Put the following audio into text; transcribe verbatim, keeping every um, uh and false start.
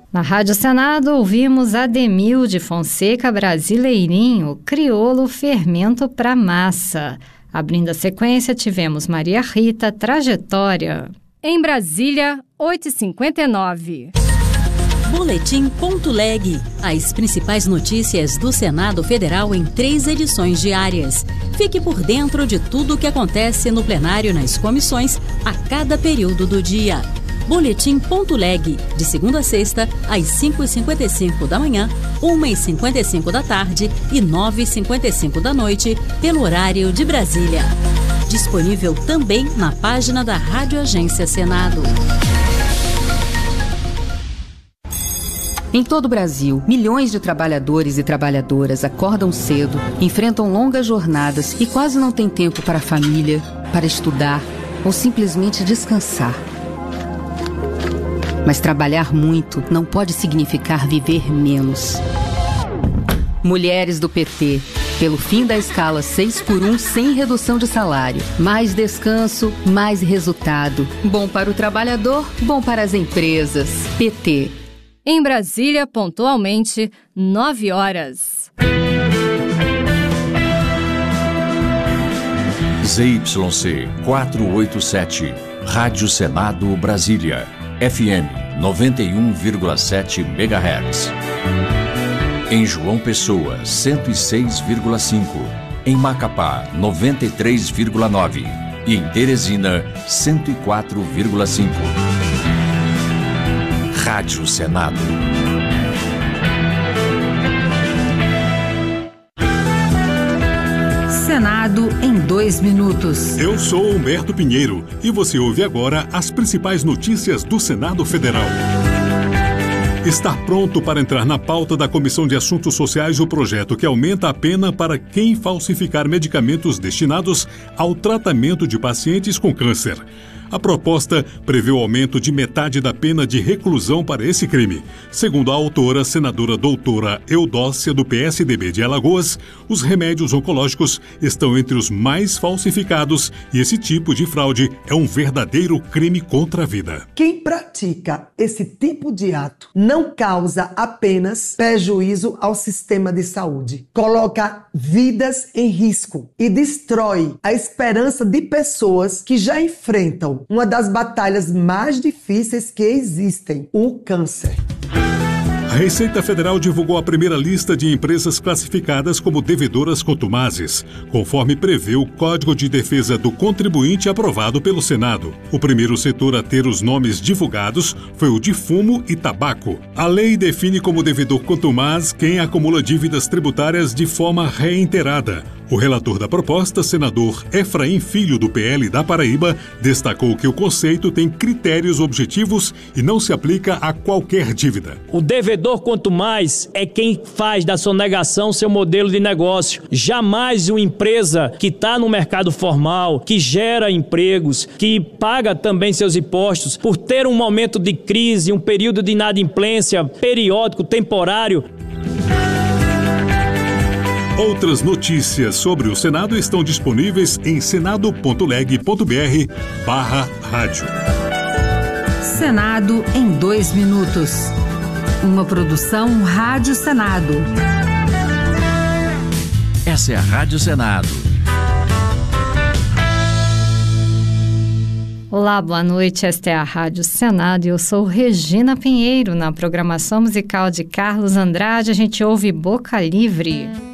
Na Rádio Senado, ouvimos Ademil de Fonseca Brasileirinho, Criolo Fermento pra Massa. Abrindo a sequência, tivemos Maria Rita, Trajetória. Em Brasília, oito e cinquenta e nove. Boletim.leg. As principais notícias do Senado Federal em três edições diárias. Fique por dentro de tudo o que acontece no plenário nas comissões a cada período do dia. Boletim.leg, de segunda a sexta, às cinco e cinquenta e cinco da manhã, uma e cinquenta e cinco da tarde e nove e cinquenta e cinco da noite, pelo horário de Brasília. Disponível também na página da Rádio Agência Senado. Em todo o Brasil, milhões de trabalhadores e trabalhadoras acordam cedo, enfrentam longas jornadas e quase não têm tempo para a família, para estudar ou simplesmente descansar. Mas trabalhar muito não pode significar viver menos. Mulheres do P T, pelo fim da escala seis por um sem redução de salário. Mais descanso, mais resultado. Bom para o trabalhador, bom para as empresas. P T. Em Brasília, pontualmente, nove horas. Z Y C quatrocentos e oitenta e sete, Rádio Senado Brasília. F M noventa e um vírgula sete megahertz. Em João Pessoa, cento e seis vírgula cinco. Em Macapá, noventa e três vírgula nove. E em Teresina, cento e quatro vírgula cinco. Rádio Senado. Senado em dois minutos. Eu sou Humberto Pinheiro e você ouve agora as principais notícias do Senado Federal. Está pronto para entrar na pauta da Comissão de Assuntos Sociais o projeto que aumenta a pena para quem falsificar medicamentos destinados ao tratamento de pacientes com câncer. A proposta prevê o aumento de metade da pena de reclusão para esse crime. Segundo a autora, senadora doutora Eudócia, do P S D B de Alagoas, os remédios oncológicos estão entre os mais falsificados e esse tipo de fraude é um verdadeiro crime contra a vida. Quem pratica esse tipo de ato não causa apenas prejuízo ao sistema de saúde, coloca vidas em risco e destrói a esperança de pessoas que já enfrentam uma das batalhas mais difíceis que existem, o câncer. A Receita Federal divulgou a primeira lista de empresas classificadas como devedoras contumazes, conforme prevê o Código de Defesa do Contribuinte aprovado pelo Senado. O primeiro setor a ter os nomes divulgados foi o de fumo e tabaco. A lei define como devedor contumaz quem acumula dívidas tributárias de forma reiterada. O relator da proposta, senador Efraim Filho, do P L da Paraíba, destacou que o conceito tem critérios objetivos e não se aplica a qualquer dívida. O devedor contumaz é quem faz da sonegação seu modelo de negócio. Jamais uma empresa que está no mercado formal, que gera empregos, que paga também seus impostos, por ter um momento de crise, um período de inadimplência periódico, temporário. Outras notícias sobre o Senado estão disponíveis em senado.leg.br barra rádio. Senado em dois minutos. Uma produção Rádio Senado. Essa é a Rádio Senado. Olá, boa noite. Esta é a Rádio Senado e eu sou Regina Pinheiro. Na programação musical de Carlos Andrade, a gente ouve Boca Livre.